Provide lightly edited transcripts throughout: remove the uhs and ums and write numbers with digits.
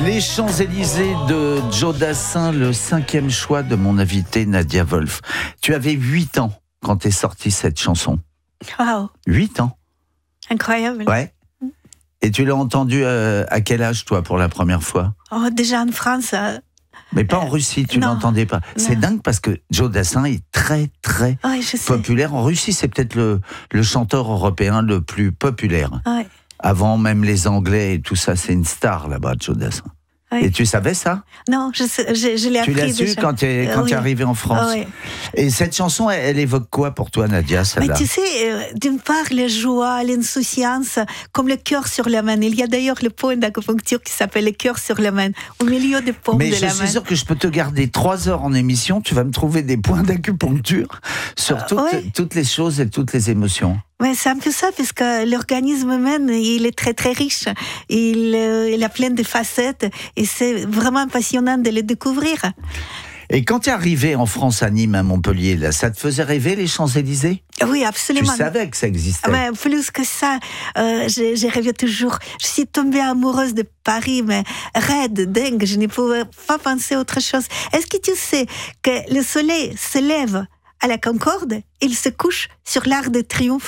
Les Champs-Élysées de Joe Dassin, le 5e choix de mon invité Nadia Wolf. Tu avais 8 ans quand est sortie cette chanson. Wow. 8 ans. Incroyable. Ouais. Et tu l'as entendue à quel âge, toi, pour la première fois? Oh, déjà en France. Mais pas en Russie, tu l'entendais pas. C'est dingue parce que Joe Dassin est très, très populaire. En Russie, c'est peut-être le chanteur européen le plus populaire. Ouais. Avant même les Anglais et tout ça, c'est une star là-bas, Joe Dassin. Oui. Et tu savais ça? Non, je l'ai appris. Tu l'as su déjà. quand tu es arrivé en France. Oui. Et cette chanson, elle évoque quoi pour toi, Nadia, celle-là? Mais tu sais, d'une part, la joie, l'insouciance, comme le cœur sur la main. Il y a d'ailleurs le point d'acupuncture qui s'appelle le cœur sur la main, au milieu des paumes de la main. Mais je suis sûr que je peux te garder 3 heures en émission, tu vas me trouver des points d'acupuncture sur toutes les choses et toutes les émotions. Ouais, c'est un peu ça, parce que l'organisme humain, il est très très riche. Il a plein de facettes et c'est vraiment passionnant de le découvrir. Et quand tu es arrivé en France, à Nîmes, à Montpellier, là, ça te faisait rêver les Champs-Élysées? Oui, absolument. Tu savais que ça existait? Mais plus que ça, j'ai rêvé toujours. Je suis tombée amoureuse de Paris, mais raide, dingue, je ne pouvais pas penser à autre chose. Est-ce que tu sais que le soleil se lève à la Concorde, il se couche sur l'Arc de Triomphe?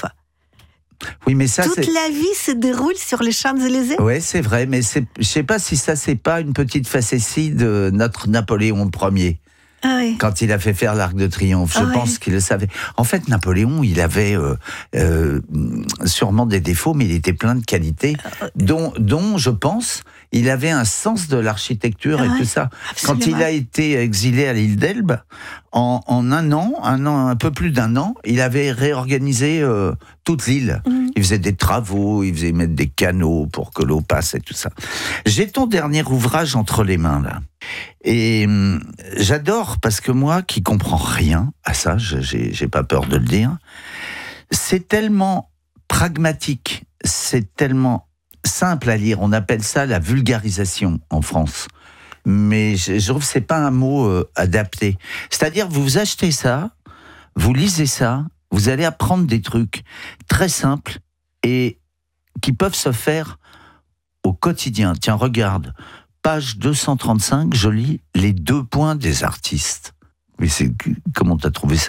Oui, mais ça, toute la vie se déroule sur les Champs-Élysées. Oui, c'est vrai, mais je ne sais pas si ça, c'est pas une petite facétie de notre Napoléon Ier. Ah oui. Quand il a fait faire l'Arc de Triomphe, je pense qu'il le savait. En fait, Napoléon, il avait sûrement des défauts, mais il était plein de qualités, dont je pense, il avait un sens de l'architecture et tout ça. Absolument. Quand il a été exilé à l'île d'Elbe, en un peu plus d'un an, il avait réorganisé toute l'île. Il faisait des travaux, il faisait mettre des canaux pour que l'eau passe et tout ça. J'ai ton dernier ouvrage entre les mains, là. Et j'adore, parce que moi, qui comprends rien à ça, j'ai pas peur de le dire, c'est tellement pragmatique, c'est tellement simple à lire. On appelle ça la vulgarisation en France. Mais je trouve que c'est pas un mot adapté. C'est-à-dire, vous achetez ça, vous lisez ça, vous allez apprendre des trucs très simples et qui peuvent se faire au quotidien. Tiens, regarde, page 235, je lis les 2 points des artistes. Mais comment t'as trouvé ça?